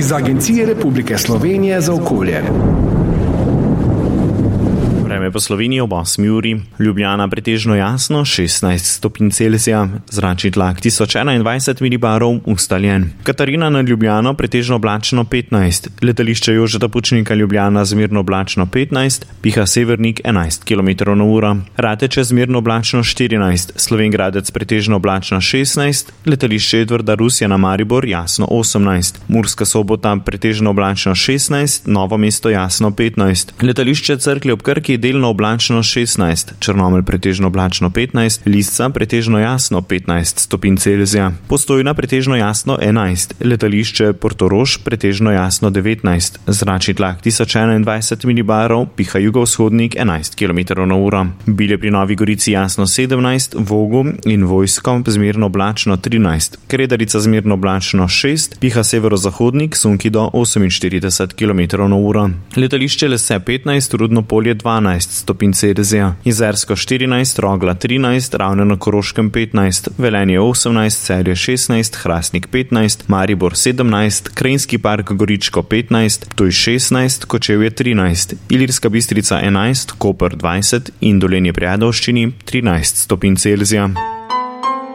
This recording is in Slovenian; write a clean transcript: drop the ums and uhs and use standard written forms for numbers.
iz Agencije Republike Slovenije za okolje. Vreme po Sloveniji ob 8 uri. Ljubljana pretežno jasno, 16 stopinj Celzija, zračni tlak 1021 milibarov, ustaljen. Katarina nad Ljubljano pretežno oblačno 15, letališče Jožeta Pučnika Ljubljana zmerno oblačno 15, piha severnik 11 km/h. Rateče zmerno oblačno 14, Slovenj Gradec pretežno oblačno 16, letališče Edvarda Rusjana Maribor jasno 18, Murska Sobota pretežno oblačno 16, Novo mesto jasno 15, letališče Cerklje ob Krki delno oblačno 16, Črnomelj pretežno oblačno 15, Lisca pretežno jasno 15 stopinj Celzija, Postojna pretežno jasno 11, letališče Portorož pretežno jasno 19, zračni tlak 1021 milibarov, piha jugovzhodnik 11 km/h. Bilje pri Novi Gorici jasno 17, Vogu in Vojsko zmerno oblačno 13, Kredarica zmerno oblačno 6, piha severozahodnik, sunki do 48 km/h. Letališče Lese 15, Rudno Polje 12 stopinj Celzija, Jezersko 14, Rogla 13, Ravne na Koroškem 15, Velenje 18, Celje 16, Hrastnik 15, Maribor 17, Krajinski park Goričko 15, Ptuj 16, Kočevje 13, Ilirska Bistrica 11, Koper 20 in Dolenje pri Ajdovščini 13 stopinj Celzija.